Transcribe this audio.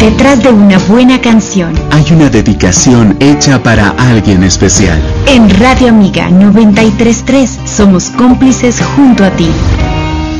Detrás de una buena canción hay una dedicación hecha para alguien especial. En Radio Amiga 93.3 somos cómplices junto a ti.